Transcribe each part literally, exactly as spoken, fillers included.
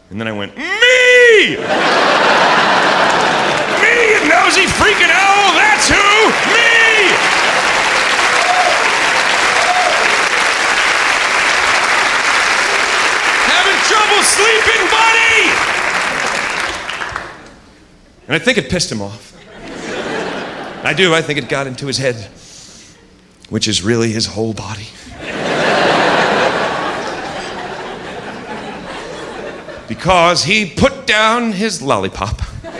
And then I went, me! Me, you nosy freaking owl, that's who! Me! Having trouble sleeping, buddy! And I think it pissed him off. I do, I think it got into his head, which is really his whole body. Because he put down his lollipop.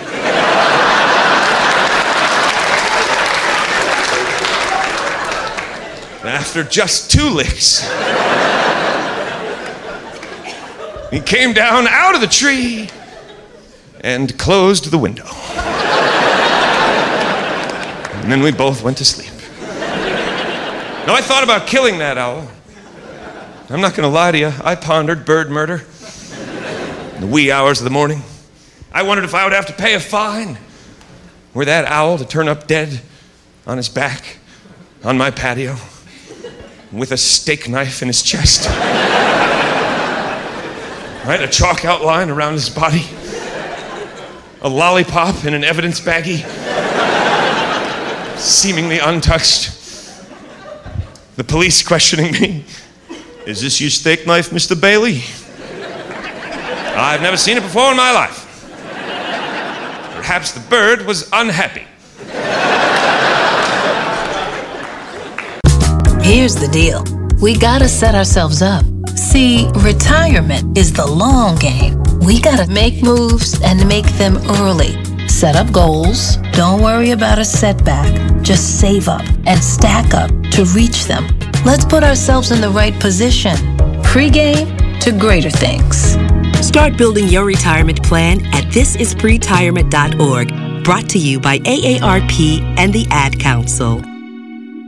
After just two licks, he came down out of the tree and closed the window. And then we both went to sleep. Now, I thought about killing that owl. I'm not gonna lie to you, I pondered bird murder in the wee hours of the morning. I wondered if I would have to pay a fine for that owl to turn up dead on his back on my patio with a steak knife in his chest. Right, a chalk outline around his body, a lollipop in an evidence baggie, seemingly untouched. The police questioning me. Is this your steak knife, Mister Bailey? I've never seen it before in my life. Perhaps the bird was unhappy. Here's the deal. We gotta set ourselves up. See, retirement is the long game. We gotta make moves and make them early. Set up goals. Don't worry about a setback. Just save up and stack up to reach them. Let's put ourselves in the right position. Pre-game to greater things. Start building your retirement plan at this is pre retirement dot org. Brought to you by A A R P and the Ad Council.